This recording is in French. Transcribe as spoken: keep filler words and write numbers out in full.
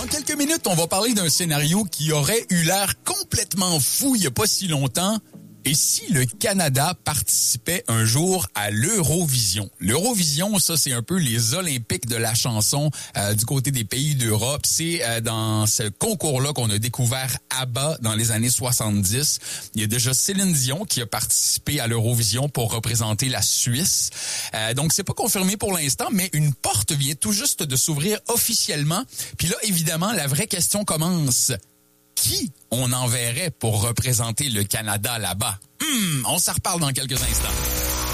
Dans quelques minutes, on va parler d'un scénario qui aurait eu l'air complètement fou il n'y a pas si longtemps. Et si le Canada participait un jour à l'Eurovision? L'Eurovision, ça, c'est un peu les Olympiques de la chanson euh, du côté des pays d'Europe. C'est euh, dans ce concours-là qu'on a découvert ABBA dans les années soixante-dix. Il y a déjà Céline Dion qui a participé à l'Eurovision pour représenter la Suisse. Euh, donc, c'est pas confirmé pour l'instant, mais une porte vient tout juste de s'ouvrir officiellement. Puis là, évidemment, la vraie question commence. Qui on enverrait pour représenter le Canada là-bas? Hmm, on s'en reparle dans quelques instants.